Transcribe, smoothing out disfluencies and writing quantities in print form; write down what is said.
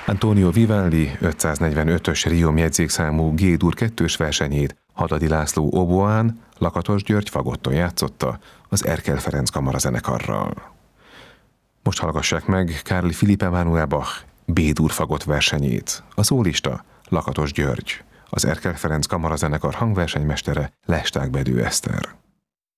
Antonio Vivaldi 545-ös Riom jegyzékszámú G-dur 2-s versenyét Hadadi László oboán, Lakatos György fagotton játszotta az Erkel Ferenc kamarazenekarral. Most hallgassák meg Carl Philipp Emanuel Bach B-dur fagott versenyét. A szólista Lakatos György, az Erkel Ferenc kamarazenekar hangversenymestere Lesták Bedő Eszter.